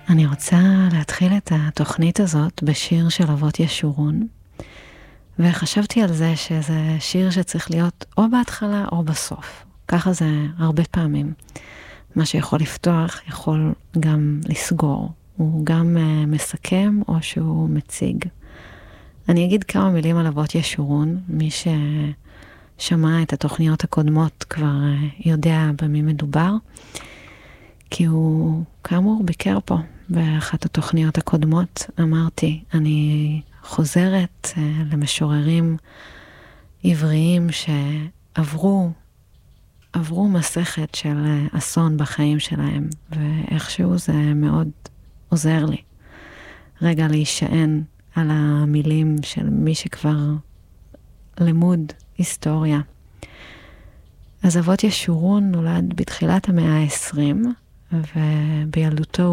אני רוצה להתחיל את התוכנית הזאת בשיר של אבות ישורון, וחשבתי על זה שזה שיר שצריך להיות או בהתחלה או בסוף. ככה זה הרבה פעמים. מה שיכול לפתוח יכול גם לסגור. הוא גם מסכם או שהוא מציג. אני אגיד כמה מילים על אבות ישורון. מי ששמע את התוכניות הקודמות כבר יודע במי מדובר. כי הוא כאמור ביקר פה באחת התוכניות הקודמות. אמרתי, אני חוזרת למשוררים עבריים שעברו מסכת של אסון בחיים שלהם, ואיכשהו זה מאוד עוזר לי רגע להישען על המילים של מי שכבר למוד היסטוריה. אז אבות ישורון נולד בתחילת המאה ה-20, ובילדותו